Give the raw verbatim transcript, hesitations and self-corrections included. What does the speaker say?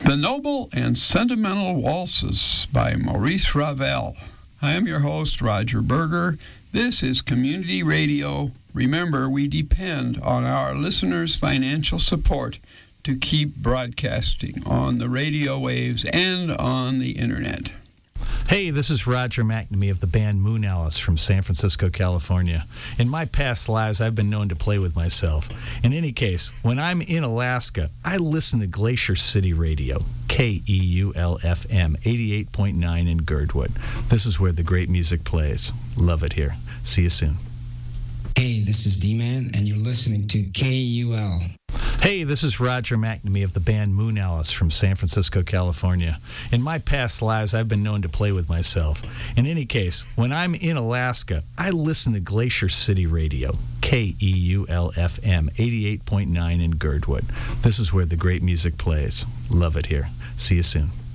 The Noble and Sentimental Waltzes by Maurice Ravel. I am your host, Roger Berger. This is Community Radio. Remember, we depend on our listeners' financial support to keep broadcasting on the radio waves and on the internet. Hey, this is Roger McNamee of the band Moon Alice from San Francisco, California. In my past lives, I've been known to play with myself. In any case, when I'm in Alaska, I listen to Glacier City Radio, K E U L F M, eighty-eight point nine in Girdwood. This is where the great music plays. Love it here. See you soon. Hey, this is D-Man, and you're listening to K U L. Hey, this is Roger McNamee of the band Moon Alice from San Francisco, California. In my past lives, I've been known to play with myself. In any case, when I'm in Alaska, I listen to Glacier City Radio, K E U L F M, eighty-eight point nine in Girdwood. This is where the great music plays. Love it here. See you soon.